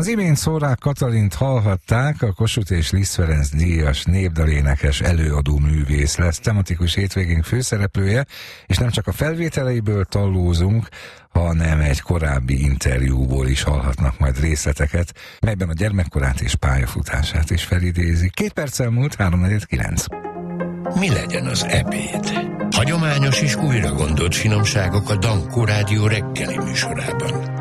Az imént Szórák Katalint hallhatták, a Kossuth és Liszt Ferenc díjas népdalénekes előadó művész lesz tematikus hétvégénk főszereplője, és nem csak a felvételeiből tallózunk, hanem egy korábbi interjúból is hallhatnak majd részleteket, melyben a gyermekkorát és pályafutását is felidézi. 2 perccel múlt 3:49. Mi legyen az ebéd? Hagyományos és újra gondolt finomságok a Dankó Rádió reggeli műsorában.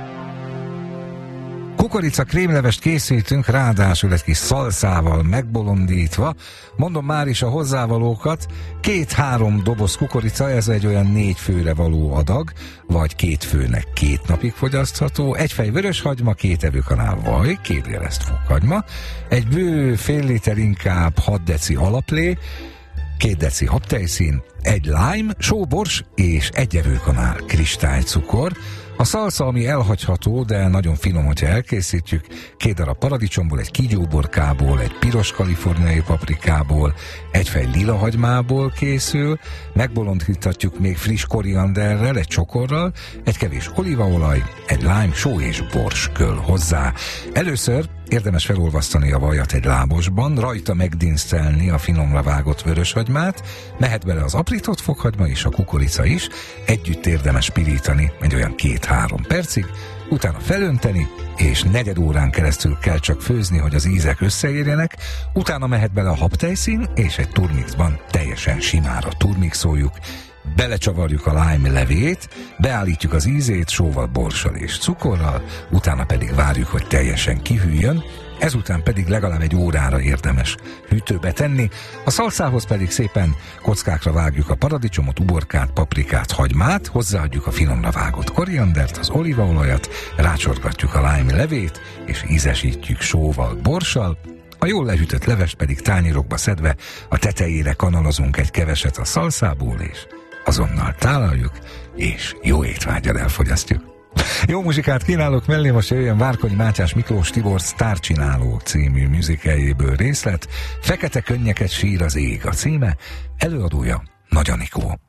Kukorica krémlevest készítünk, ráadásul egy kis szalszával megbolondítva. Mondom már is a hozzávalókat. 2-3 doboz kukorica, ez egy olyan 4 főre való adag, vagy 2 főnek 2 napig fogyasztható. 1 fej vöröshagyma, 2 evőkanál vaj, 2 gereszt fokhagyma, egy bő fél liter inkább 6 deci alaplé, 2 deci habtejszín, 1 lime, sóbors és 1 evőkanál kristálycukor. A szalsza, ami elhagyható, de nagyon finom, hogyha elkészítjük, 2 darab paradicsomból, egy kígyóborkából, egy piros kaliforniai paprikából, 1 fej lilahagymából készül, megbolondíthatjuk még friss korianderrel, egy csokorral, egy kevés olívaolaj, egy lime, só és bors köl hozzá. Először érdemes felolvasztani a vajat egy lábosban, rajta megdinsztelni a finomra vágott vöröshagymát, mehet bele az aprított fokhagyma és a kukorica is, együtt érdemes pirítani egy olyan 2-3 percig, utána felönteni, és 4 órán keresztül kell csak főzni, hogy az ízek összeérjenek, utána mehet bele a habtejszín, és egy turmixban teljesen simára turmixoljuk, belecsavarjuk a lime levét, beállítjuk az ízét sóval, borssal és cukorral, utána pedig várjuk, hogy teljesen kihűljön, ezután pedig legalább 1 órára érdemes hűtőbe tenni, a szalszához pedig szépen kockákra vágjuk a paradicsomot, uborkát, paprikát, hagymát, hozzáadjuk a finomra vágott koriandert, az olívaolajat, rácsorgatjuk a lime levét, és ízesítjük sóval, borssal, a jól lehűtött levest pedig tányérokba szedve a tetejére kanalozunk egy keveset a szalszából, és azonnal tálaljuk, és jó étvágyal elfogyasztjuk. Jó muzsikát kínálok mellé, most jöjjön Várkonyi Mátyás Miklós Tibor Sztárcsinálók című műzikeljéből részlet. Fekete könnyeket sír az ég a címe, előadója Nagy Anikó.